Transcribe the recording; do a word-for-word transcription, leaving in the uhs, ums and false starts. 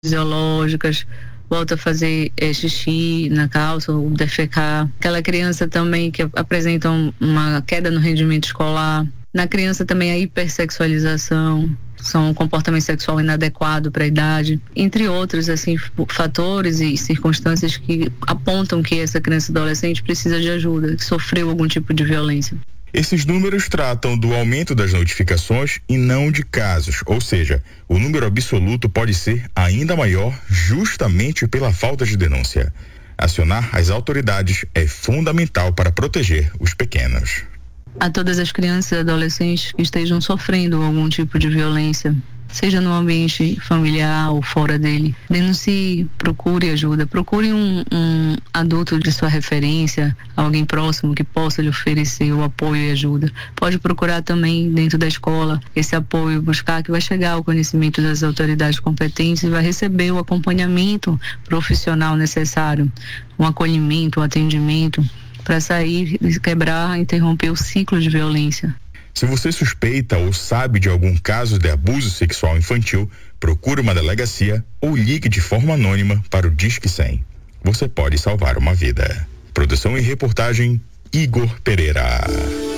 fisiológicas, volta a fazer é, xixi na calça ou defecar. Aquela criança também que apresenta uma queda no rendimento escolar. Na criança também a hipersexualização, são um comportamento sexual inadequado para a idade, entre outros assim fatores e circunstâncias que apontam que essa criança e adolescente precisa de ajuda, que sofreu algum tipo de violência. Esses números tratam do aumento das notificações e não de casos, ou seja, o número absoluto pode ser ainda maior justamente pela falta de denúncia. Acionar as autoridades é fundamental para proteger os pequenos. A todas as crianças e adolescentes que estejam sofrendo algum tipo de violência, seja no ambiente familiar ou fora dele, denuncie, procure ajuda, procure um, um adulto de sua referência, alguém próximo que possa lhe oferecer o apoio e ajuda. Pode procurar também dentro da escola esse apoio, buscar que vai chegar ao conhecimento das autoridades competentes e vai receber o acompanhamento profissional necessário, um acolhimento, um atendimento, para sair, quebrar, interromper o ciclo de violência. Se você suspeita ou sabe de algum caso de abuso sexual infantil, procure uma delegacia ou ligue de forma anônima para o Disque cem. Você pode salvar uma vida. Produção e reportagem, Igor Pereira.